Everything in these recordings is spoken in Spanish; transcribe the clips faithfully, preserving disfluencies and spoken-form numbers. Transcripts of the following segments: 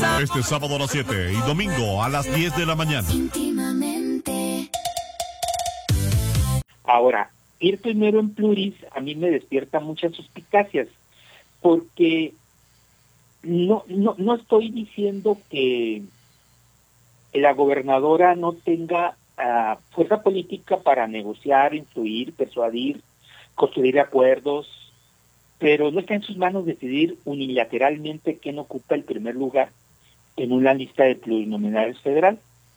Este sábado a las siete y domingo a las diez de la mañana. Ahora, ir primero en pluris a mí me despierta muchas suspicacias, porque no, no, no estoy diciendo que la gobernadora no tenga uh, fuerza política para negociar, influir, persuadir, construir acuerdos, pero no está en sus manos decidir unilateralmente quién ocupa el primer lugar en una lista de plurinominales federal.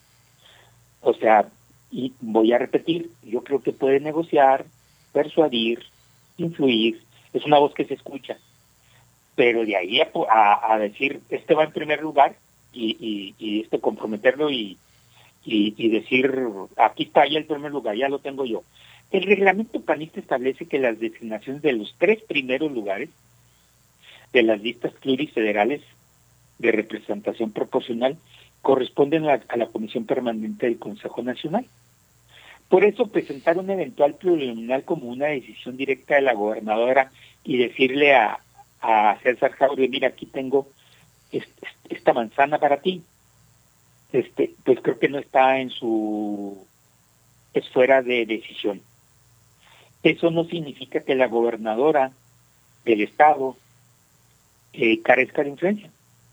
O sea, y voy a repetir, yo creo que puede negociar, persuadir, influir, es una voz que se escucha, pero de ahí a, a, a decir, este va en primer lugar, y, y, y este comprometerlo y, y, y decir, aquí está ya el primer lugar, ya lo tengo yo. El reglamento panista establece que las designaciones de los tres primeros lugares de las listas plurifederales de representación proporcional corresponden a, a la Comisión Permanente del Consejo Nacional. Por eso, presentar un eventual plurinominal como una decisión directa de la gobernadora y decirle a, a César Jauregui, mira, aquí tengo este, esta manzana para ti, este, pues creo que no está en su esfera de decisión. Eso no significa que la gobernadora del estado eh, carezca de influencia.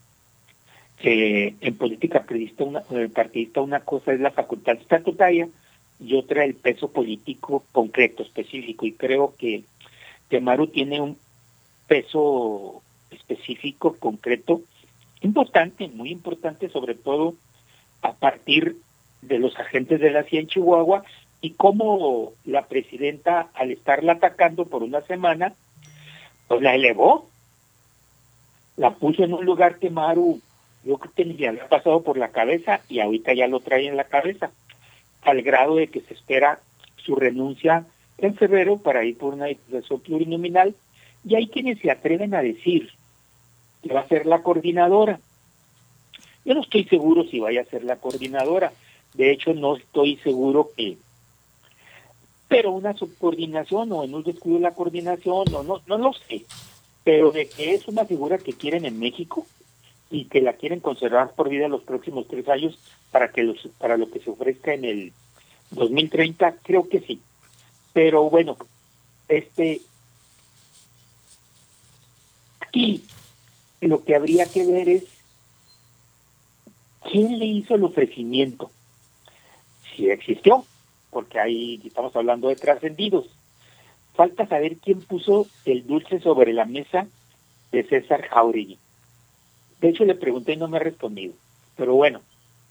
Que en política partidista una, partidista una cosa es la facultad estatutaria y otra el peso político concreto, específico, y creo que, que Maru tiene un peso específico, concreto, importante, muy importante, sobre todo a partir de los agentes de la C I A en Chihuahua, y cómo la presidenta, al estarla atacando por una semana, pues la elevó, la puso en un lugar que Maru, yo creo que ni le había pasado por la cabeza, y ahorita ya lo trae en la cabeza, al grado de que se espera su renuncia en febrero para ir por una diputación plurinominal, y hay quienes se atreven a decir que va a ser la coordinadora. Yo no estoy seguro si vaya a ser la coordinadora, de hecho no estoy seguro que, pero una subcoordinación o en un descuido de la coordinación, no, no, no lo sé, pero de que es una figura que quieren en México y que la quieren conservar por vida los próximos tres años para que los, para lo que se ofrezca en el dos mil treinta, creo que sí. Pero bueno, este aquí lo que habría que ver es quién le hizo el ofrecimiento, si existió, porque ahí estamos hablando de trascendidos. Falta saber quién puso el dulce sobre la mesa de César Jauregui. De hecho, le pregunté y no me ha respondido. Pero bueno,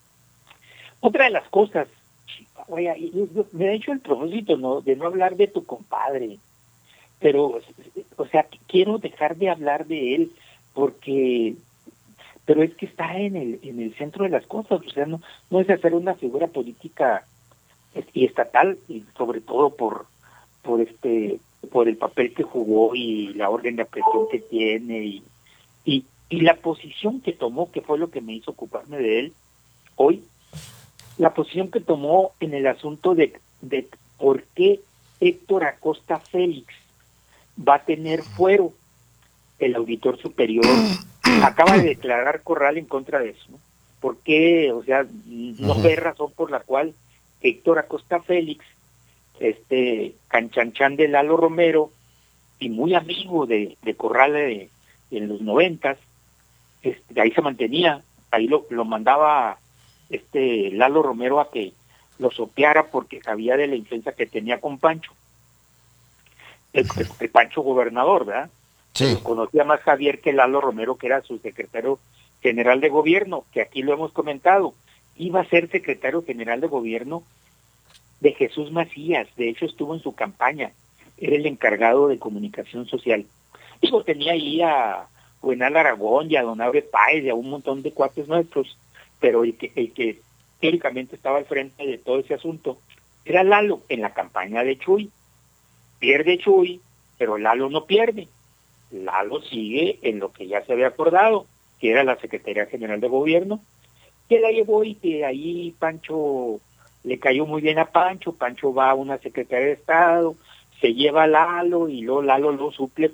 otra de las cosas, oye, yo, yo, me he hecho el propósito no de no hablar de tu compadre, pero, o sea, quiero dejar de hablar de él, porque, pero es que está en el en el centro de las cosas, o sea, no, no es hacer una figura política y estatal, y sobre todo por por este por el papel que jugó y la orden de aprehensión que tiene y, y y la posición que tomó, que fue lo que me hizo ocuparme de él hoy, la posición que tomó en el asunto de, de por qué Héctor Acosta Félix va a tener fuero. El auditor superior acaba de declarar Corral en contra de eso, ¿no? ¿Por qué? O sea, no uh-huh. ve razón por la cual Héctor Acosta Félix, este canchanchan de Lalo Romero y muy amigo de, de Corral de, de en los noventas, este, de ahí se mantenía, ahí lo, lo mandaba este Lalo Romero a que lo sopeara porque sabía de la influencia que tenía con Pancho, el, el, el Pancho gobernador, ¿verdad? Sí. Lo conocía más Javier que Lalo Romero, que era su secretario general de gobierno, que aquí lo hemos comentado, iba a ser secretario general de gobierno de Jesús Macías, de hecho estuvo en su campaña, era el encargado de comunicación social. Digo, tenía ahí a Buenal Aragón y a Don Abre Páez y a un montón de cuates nuestros, pero el que, el que teóricamente estaba al frente de todo ese asunto era Lalo en la campaña de Chuy. Pierde Chuy, pero Lalo no pierde. Lalo sigue en lo que ya se había acordado, que era la Secretaría General de Gobierno, que la llevó y que ahí Pancho le cayó muy bien a Pancho. Pancho va a una Secretaría de Estado, se lleva a Lalo y luego Lalo lo suple